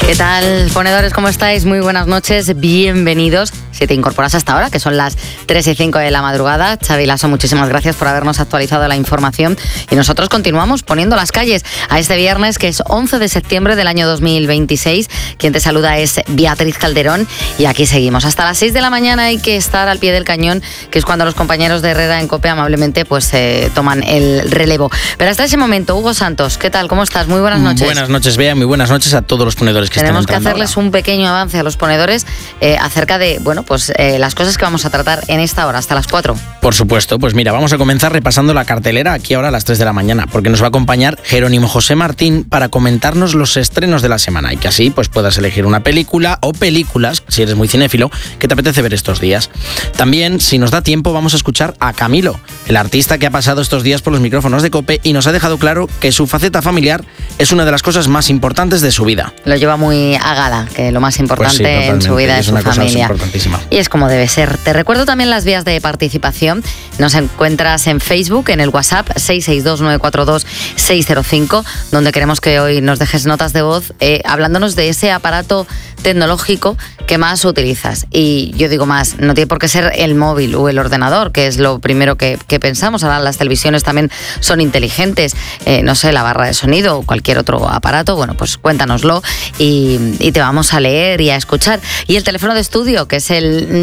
¿Qué tal, ponedores? ¿Cómo estáis? Muy buenas noches, bienvenidos. Si te incorporas hasta ahora, que son las 3:05 de la madrugada, Xavi Lasso, muchísimas gracias por habernos actualizado la información. Y nosotros continuamos poniendo las calles a este viernes, que es 11 de septiembre del año 2026. Quien te saluda es Beatriz Calderón y aquí seguimos. Hasta las 6 de la mañana hay que estar al pie del cañón, que es cuando los compañeros de Herrera en COPE amablemente toman el relevo. Pero hasta ese momento, Hugo Santos, ¿qué tal? ¿Cómo estás? Muy buenas noches. Buenas noches, Bea, muy buenas noches a todos los ponedores que Tenemos están entrando que hacerles ahora. un pequeño avance a los ponedores acerca de, las cosas que vamos a tratar en esta hora, hasta las 4. Por supuesto, pues mira, vamos a comenzar repasando la cartelera aquí ahora a las 3 de la mañana, porque nos va a acompañar Jerónimo José Martín para comentarnos los estrenos de la semana y que así pues puedas elegir una película o películas, si eres muy cinéfilo, que te apetece ver estos días. También, si nos da tiempo, vamos a escuchar a Camilo, el artista que ha pasado estos días por los micrófonos de COPE y nos ha dejado claro que su faceta familiar es una de las cosas más importantes de su vida. Lo lleva muy a gala, que lo más importante Pues sí, en su vida es su una cosa familia. importantísima. Y es como debe ser. Te recuerdo también las vías de participación. Nos encuentras en Facebook, en el WhatsApp 662-942-605, donde queremos que hoy nos dejes notas de voz hablándonos de ese aparato tecnológico que más utilizas. Y yo digo más, no tiene por qué ser el móvil o el ordenador, que es lo primero que pensamos. Ahora las televisiones también son inteligentes, no sé, la barra de sonido o cualquier otro aparato. Bueno, pues cuéntanoslo y te vamos a leer y a escuchar. Y el teléfono de estudio, que es el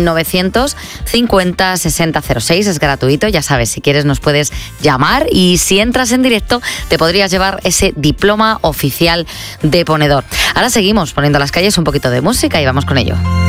950-6006, es gratuito. Ya sabes, si quieres nos puedes llamar y si entras en directo te podrías llevar ese diploma oficial de ponedor. Ahora seguimos poniendo las calles, un poquito de música y vamos con ello.